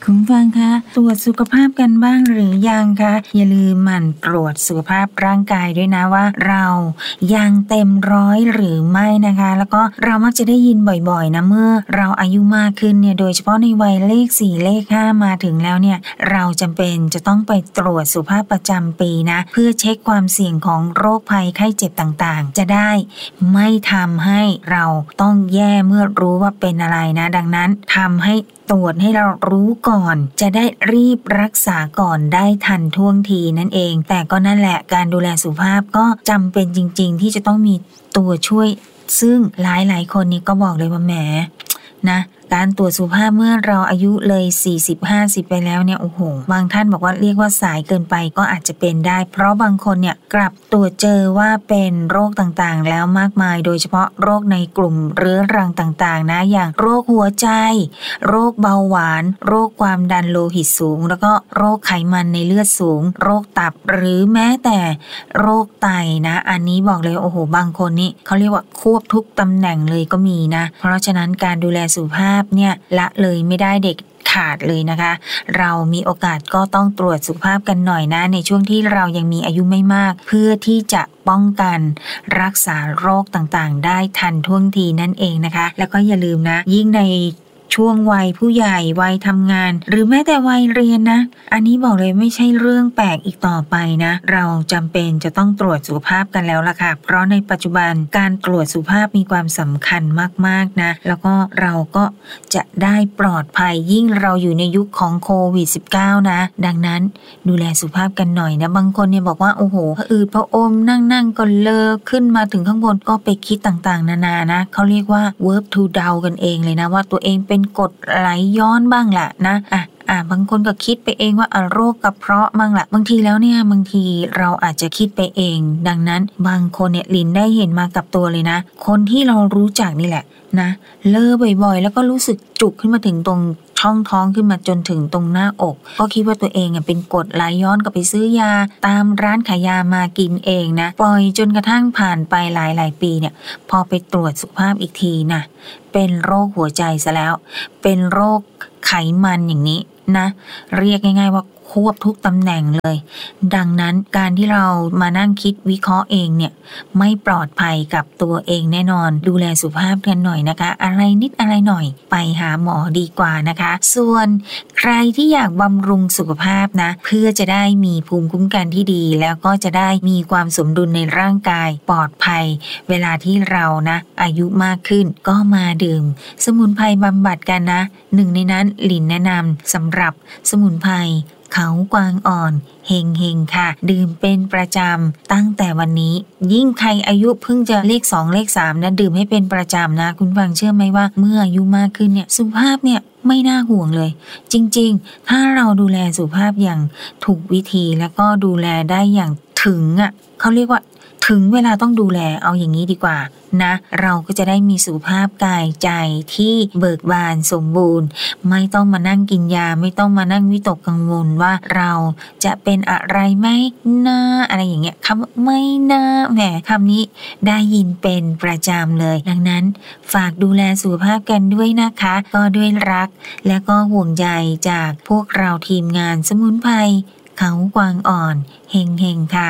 คุณฟังคะตรวจสุขภาพกันบ้างหรือยังคะอย่าลืมหมั่นตรวจสุขภาพร่างกายด้วยนะว่าเรายังเต็มร้อยหรือไม่นะคะแล้วก็เรามักจะได้ยินบ่อยๆนะเมื่อเราอายุมากขึ้นเนี่ยโดยเฉพาะในวัยเลข4เลข5มาถึงแล้วเนี่ยเราจำเป็นจะต้องไปตรวจสุขภาพประจำปีนะเพื่อเช็คความเสี่ยงของโรคภัยไข้เจ็บต่างๆจะได้ไม่ทำให้เราต้องแย่เมื่อรู้ว่าเป็นอะไรนะดังนั้นทำให้ตรวจให้เรารู้ก่อนจะได้รีบรักษาก่อนได้ทันท่วงทีนั่นเองแต่ก็นั่นแหละการดูแลสุขภาพก็จำเป็นจริงๆที่จะต้องมีตัวช่วยซึ่งหลายๆคนนี่ก็บอกเลยว่าแหมนะการตรวจสุขภาพเมื่อเราอายุเลย40-50ไปแล้วเนี่ยโอ้โหบางท่านบอกว่าเรียกว่าสายเกินไปก็อาจจะเป็นได้เพราะบางคนเนี่ยกลับตรวจเจอว่าเป็นโรคต่างๆแล้วมากมายโดยเฉพาะโรคในกลุ่มเรื้อรังต่างๆนะอย่างโรคหัวใจโรคเบาหวานโรคความดันโลหิตสูงแล้วก็โรคไขมันในเลือดสูงโรคตับหรือแม้แต่โรคไตนะอันนี้บอกเลยโอ้โหบางคนนี่เขาเรียกว่าควบทุกตำแหน่งเลยก็มีนะเพราะฉะนั้นการดูแลสุขภาพเนี่ยละเลยไม่ได้เด็กขาดเลยนะคะเรามีโอกาสก็ต้องตรวจสุขภาพกันหน่อยนะในช่วงที่เรายังมีอายุไม่มากเพื่อที่จะป้องกันรักษาโรคต่างๆได้ทันท่วงทีนั่นเองนะคะแล้วก็อย่าลืมนะยิ่งในช่วงวัยผู้ใหญ่วัยทำงานหรือแม้แต่วัยเรียนนะอันนี้บอกเลยไม่ใช่เรื่องแปลกอีกต่อไปนะเราจำเป็นจะต้องตรวจสุขภาพกันแล้วล่ะค่ะเพราะในปัจจุบันการตรวจสุขภาพมีความสำคัญมากๆนะแล้วก็เราก็จะได้ปลอดภัยยิ่งเราอยู่ในยุคของโควิด -19 นะดังนั้นดูแลสุขภาพกันหน่อยนะบางคนเนี่ยบอกว่าโอ้โหผะอืดผะอมนั่งก็เลอะขึ้นมาถึงข้างบนก็ไปคิดต่างๆนานานะเขาเรียกว่า verb to เดากันเองเลยนะว่าตัวเองเป็นกรดไหลย้อนบ้างแหละนะบางคนก็คิดไปเองว่าโรคกระเพาะบ้างแหละบางทีแล้วเนี่ยบางทีเราอาจจะคิดไปเองดังนั้นบางคนเนี่ยลินได้เห็นมากับตัวเลยนะคนที่เรารู้จักนี่แหละนะเลอะบ่อยๆแล้วก็รู้สึกจุกขึ้นมาถึงตรงช่องท้องขึ้นมาจนถึงตรงหน้าอกก็คิดว่าตัวเองเป็นกรดไหลย้อนก็ไปซื้อยาตามร้านขายยามากินเองนะปล่อยจนกระทั่งผ่านไปหลายปีเนี่ยพอไปตรวจสุขภาพอีกทีนะเป็นโรคหัวใจซะแล้วเป็นโรคไขมันอย่างนี้นะเรียกง่ายๆว่าควบทุกตำแหน่งเลยดังนั้นการที่เรามานั่งคิดวิเคราะห์เองเนี่ยไม่ปลอดภัยกับตัวเองแน่นอนดูแลสุขภาพกันหน่อยนะคะอะไรนิดอะไรหน่อยไปหาหมอดีกว่านะคะส่วนใครที่อยากบำรุงสุขภาพนะเพื่อจะได้มีภูมิคุ้มกันที่ดีแล้วก็จะได้มีความสมดุลในร่างกายปลอดภัยเวลาที่เรานะอายุมากขึ้นก็มาดื่มสมุนไพรบำบัดกันนะหนึ่งในนั้นหลินแนะนำสำหรับสมุนไพรเขากวางอ่อนเฮงค่ะดื่มเป็นประจำตั้งแต่วันนี้ยิ่งใครอายุเพิ่งจะเลข2เลข3นะดื่มให้เป็นประจำนะคุณฟังเชื่อไหมว่าเมื่ออายุมากขึ้นเนี่ยสุขภาพเนี่ยไม่น่าห่วงเลยจริงๆถ้าเราดูแลสุขภาพอย่างถูกวิธีแล้วก็ดูแลได้อย่างถึงเขาเรียกว่าถึงเวลาต้องดูแลเอาอย่างนี้ดีกว่านะเราก็จะได้มีสุขภาพกายใจที่เบิกบานสมบูรณ์ไม่ต้องมานั่งกินยาไม่ต้องมานั่งวิตกกังวลว่าเราจะเป็นอะไรไหมนะอะไรอย่างเงี้ยคำไม่นะแหมคำนี้ได้ยินเป็นประจำเลยดังนั้นฝากดูแลสุขภาพกันด้วยนะคะก็ด้วยรักและก็ห่วงใยจากพวกเราทีมงานสมุนไพรเขากวางอ่อนเฮงค่ะ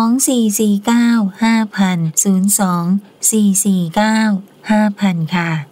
0244950024495,000ค่ะ